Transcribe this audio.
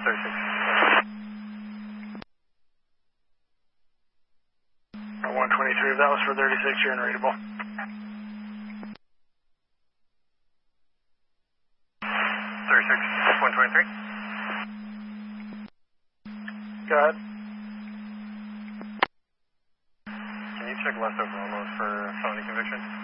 36. 123, if that was for 36, you're unreadable. 36, 123. Go ahead. Can you check Left Oklahoma for felony conviction?